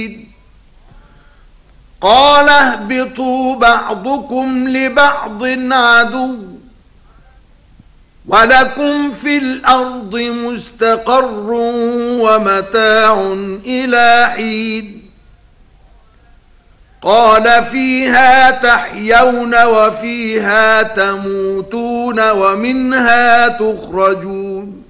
قال اهبطوا بعضكم لبعض عدو ولكم في الأرض مستقر ومتاع إلى حين قال فيها تحيون وفيها تموتون ومنها تخرجون